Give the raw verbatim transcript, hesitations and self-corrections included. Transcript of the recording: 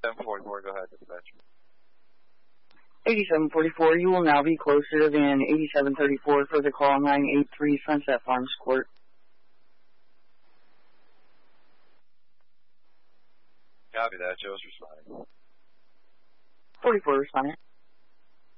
eighty-seven forty-four, go ahead, dispatch. eighty-seven forty-four, you will now be closer than eighty-seven thirty-four for the call nine eight three Sunset Farms Court. Copy that, Joe's responding. forty-four responding.